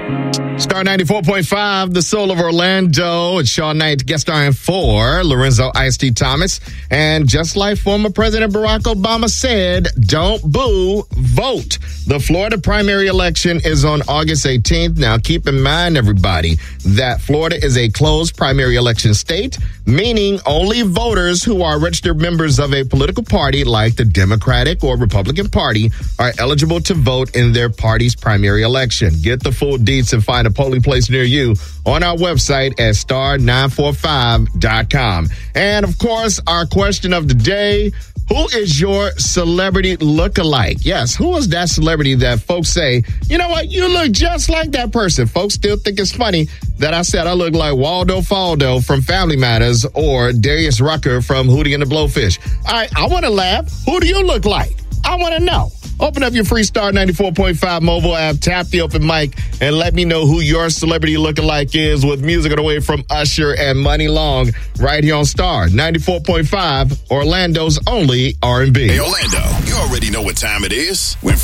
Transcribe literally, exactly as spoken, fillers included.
Star ninety-four point five, the soul of Orlando. It's Sean Knight, guest starring for Lorenzo Ice-T Thomas. And just like former President Barack Obama said, don't boo, vote. The Florida primary election is on August eighteenth. Now, keep in mind, everybody, that Florida is a closed primary election state, meaning only voters who are registered members of a political party like the Democratic or Republican Party are eligible to vote in their party's primary election. Get the full deets and find a polling place near you on our website at star nine four five dot com. And, of course, our question of the day, who is your celebrity lookalike? Yes, who is that celebrity that folks say, you know what, you look just like that person? Folks still think it's funny that I said I look like Waldo Faldo from Family Matters or Darius Rucker from Hootie and the Blowfish. All right, I want to laugh. Who do you look like? I want to know. Open up your free Star ninety-four point five mobile app, tap the open mic, and let me know who your celebrity lookalike is with music on the way from Usher and Money Long right here on Star ninety-four point five, Orlando's only R and B. Hey, Orlando, you already know what time it is. When